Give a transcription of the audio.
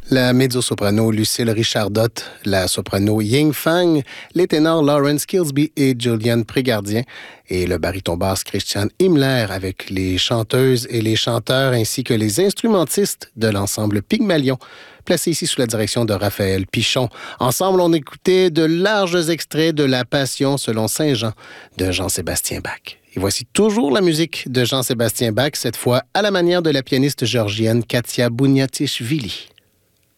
La mezzo-soprano Lucille Richardotte, la soprano Ying Fang, les ténors Lawrence Kilsby et Julian Prégardien et le baryton basse Christian Himmler avec les chanteuses et les chanteurs ainsi que les instrumentistes de l'ensemble Pygmalion, placé ici sous la direction de Raphaël Pichon. Ensemble, on écoutait de larges extraits de La Passion selon Saint Jean de Jean-Sébastien Bach. Et voici toujours la musique de Jean-Sébastien Bach, cette fois à la manière de la pianiste géorgienne Katia Bouniatichvili.